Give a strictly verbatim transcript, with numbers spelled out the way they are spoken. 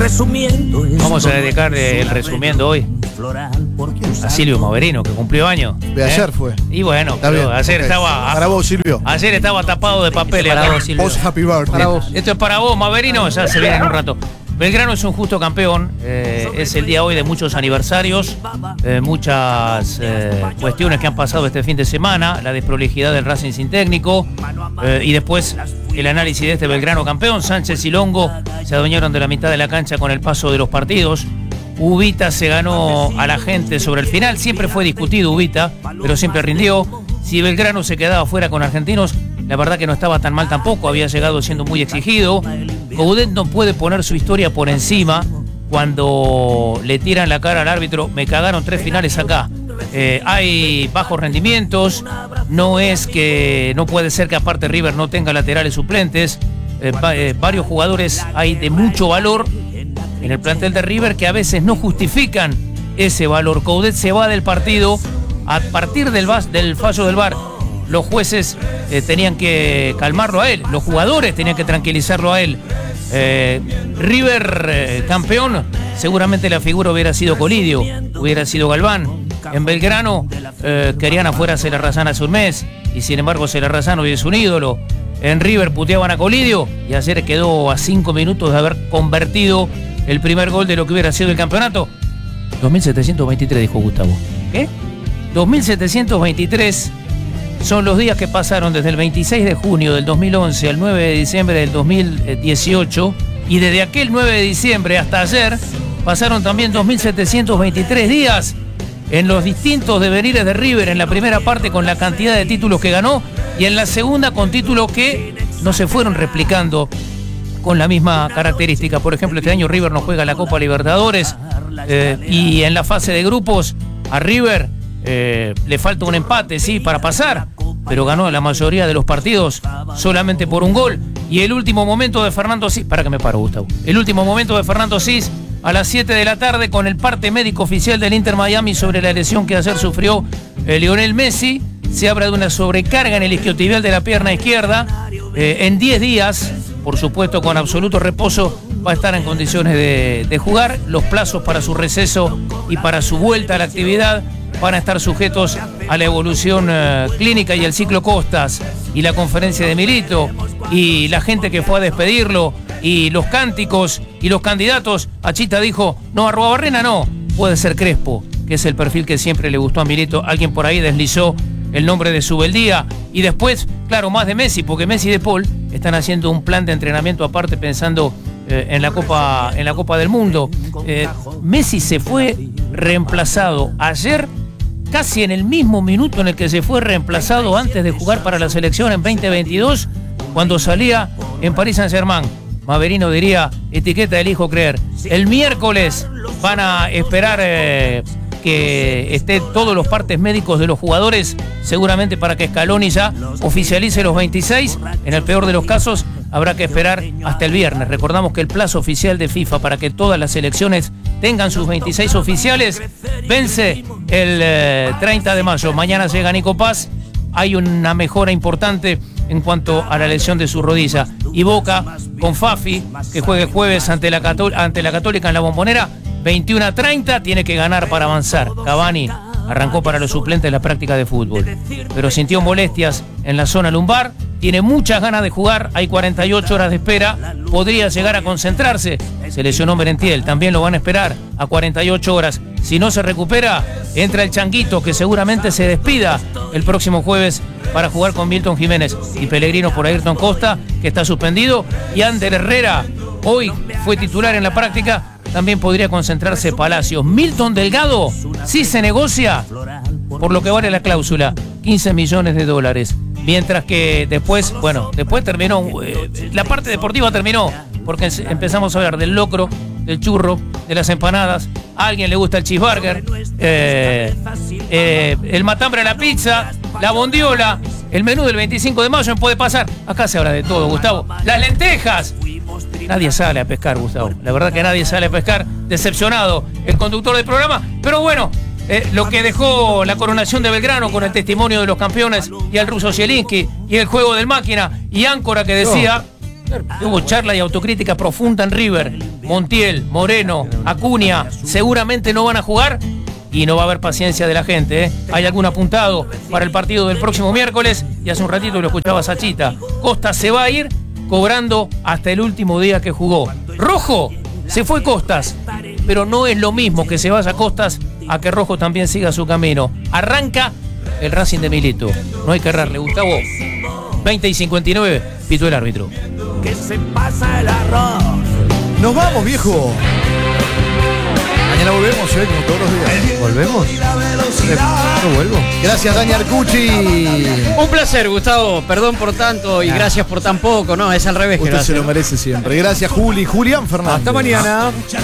Resumiendo, vamos a dedicar el resumiendo hoy a Silvio Maverino, que cumplió años. De ayer ¿eh? Fue. Y bueno, pero ayer okay. estaba. Para vos, Silvio. Ayer estaba tapado de papeles. Para vos, Silvio. Vos, happy birthday. Para vos. Esto es para vos, Maverino, ya se viene en un rato. Belgrano es un justo campeón, eh, es el día hoy de muchos aniversarios, eh, muchas eh, cuestiones que han pasado este fin de semana, la desprolijidad del Racing sin técnico, eh, y después el análisis de este Belgrano campeón. Sánchez y Longo se adueñaron de la mitad de la cancha con el paso de los partidos. Ubita se ganó a la gente sobre el final, siempre fue discutido Ubita, pero siempre rindió. Si Belgrano se quedaba fuera con Argentinos, la verdad que no estaba tan mal tampoco, había llegado siendo muy exigido. Coudet no puede poner su historia por encima cuando le tiran la cara al árbitro. Me cagaron tres finales acá. Eh, hay bajos rendimientos, no es que no puede ser que aparte River no tenga laterales suplentes. Eh, va, eh, varios jugadores hay de mucho valor en el plantel de River que a veces no justifican ese valor. Coudet se va del partido a partir del, del fallo del V A R. Los jueces eh, tenían que calmarlo a él, los jugadores tenían que tranquilizarlo a él. Eh, River eh, campeón, seguramente la figura hubiera sido Colidio, hubiera sido Galván. En Belgrano eh, querían afuera a Celarrazán hace un mes y sin embargo Celarrazán hoy es un ídolo. En River puteaban a Colidio y ayer quedó a cinco minutos de haber convertido el primer gol de lo que hubiera sido el campeonato. dos mil setecientos veintitrés, dijo Gustavo. ¿Qué? dos mil setecientos veintitrés son los días que pasaron desde el veintiséis de junio del dos mil once al nueve de diciembre del dos mil dieciocho, y desde aquel nueve de diciembre hasta ayer pasaron también dos mil setecientos veintitrés días en los distintos devenires de River, en la primera parte con la cantidad de títulos que ganó y en la segunda con títulos que no se fueron replicando con la misma característica. Por ejemplo, este año River no juega la Copa Libertadores eh, y en la fase de grupos a River Eh, le falta un empate, sí, para pasar, pero ganó la mayoría de los partidos solamente por un gol. Y el último momento de Fernando Cis, para que me paro, Gustavo. El último momento de Fernando Cis a las siete de la tarde con el parte médico oficial del Inter Miami sobre la lesión que ayer sufrió eh, Lionel Messi. Se habla de una sobrecarga en el isquiotibial de la pierna izquierda. Eh, en diez días, por supuesto con absoluto reposo, va a estar en condiciones de, de jugar. Los plazos para su receso y para su vuelta a la actividad van a estar sujetos a la evolución uh, clínica y el ciclo Costas y la conferencia de Milito y la gente que fue a despedirlo y los cánticos y los candidatos. Achita dijo, no, Arruabarrena no, puede ser Crespo, que es el perfil que siempre le gustó a Milito. Alguien por ahí deslizó el nombre de Subeldía y después, claro, más de Messi, porque Messi y De Paul están haciendo un plan de entrenamiento aparte pensando eh, en la Copa, en la Copa del Mundo. Eh, Messi se fue reemplazado ayer casi en el mismo minuto en el que se fue reemplazado antes de jugar para la selección en veinte veintidós, cuando salía en Paris Saint-Germain. Maverino diría, etiqueta del hijo creer. El miércoles van a esperar eh, que estén todos los partes médicos de los jugadores, seguramente para que Scaloni ya oficialice los veintiséis. En el peor de los casos, habrá que esperar hasta el viernes. Recordamos que el plazo oficial de FIFA para que todas las selecciones tengan sus veintiséis oficiales vence el eh, treinta de mayo. Mañana llega Nico Paz. Hay una mejora importante en cuanto a la lesión de su rodilla. Y Boca con Fafi, que juegue jueves ante la, Cató- ante la Católica en la Bombonera, veintiuno a treinta, tiene que ganar para avanzar. Cavani arrancó para los suplentes la práctica de fútbol, pero sintió molestias en la zona lumbar, tiene muchas ganas de jugar, hay cuarenta y ocho horas de espera, podría llegar a concentrarse. Se lesionó Merentiel, también lo van a esperar a cuarenta y ocho horas. Si no se recupera, entra el Changuito, que seguramente se despida el próximo jueves para jugar con Milton Jiménez. Y Pellegrino por Ayrton Costa, que está suspendido. Y Ander Herrera, hoy fue titular en la práctica, también podría concentrarse Palacios. Milton Delgado, sí se negocia, por lo que vale la cláusula, quince millones de dólares. Mientras que después, bueno, después terminó, eh, la parte deportiva terminó, porque empezamos a hablar del locro, del churro, de las empanadas. A alguien le gusta el cheeseburger, eh, eh, el matambre a la pizza, la bondiola, el menú del veinticinco de mayo puede pasar. Acá se habla de todo, Gustavo. Las lentejas. Nadie sale a pescar, Gustavo. La verdad que nadie sale a pescar. Decepcionado el conductor del programa. Pero bueno, eh, lo que dejó la coronación de Belgrano con el testimonio de los campeones y al ruso Zielinski y el juego del máquina y Áncora que decía... Hubo charla y autocrítica profunda en River. Montiel, Moreno, Acuña, seguramente no van a jugar y no va a haber paciencia de la gente, ¿eh? Hay algún apuntado para el partido del próximo miércoles y hace un ratito lo escuchaba Sachita. Costas se va a ir cobrando hasta el último día que jugó. Rojo, se fue Costas, pero no es lo mismo que se vaya Costas a que Rojo también siga su camino. Arranca el Racing de Milito. No hay que errarle, Gustavo. veinte y cincuenta y nueve, pitó el árbitro. Que se pasa el arroz. Nos vamos, viejo. Mañana volvemos, ¿eh? Como todos los días. ¿Volvemos? ¿No vuelvo? Gracias, Dani Arcucci. Un placer, Gustavo. Perdón por tanto y gracias por tan poco. No, es al revés. Usted se lo merece siempre. Gracias, Juli. Julián Fernández. Hasta mañana.